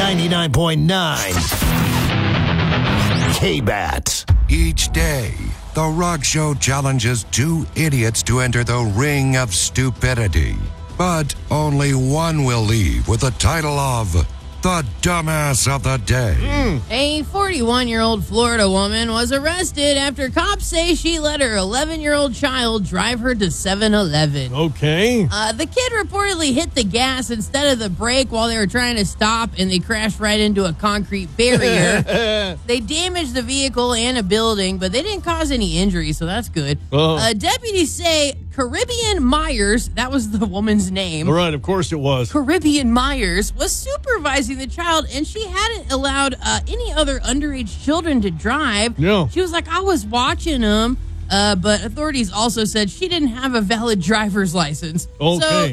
99.9 K-Bat. Each day, The Rock Show challenges two idiots to enter the ring of stupidity. But only one will leave with the title of the Dumbass of the Day. A 41-year-old Florida woman was arrested after cops say she let her 11-year-old child drive her to 7-Eleven. Okay. The kid reportedly hit the gas instead of the brake while they were trying to stop, and they crashed right into a concrete barrier. They damaged the vehicle and a building, but they didn't cause any injuries, so that's good. Deputies say Caribbean Myers, that was the woman's name. All right, of course it was. Caribbean Myers was supervising the child, and she hadn't allowed any other underage children to drive. Yeah. She was like, I was watching them, but authorities also said she didn't have a valid driver's license. Okay. So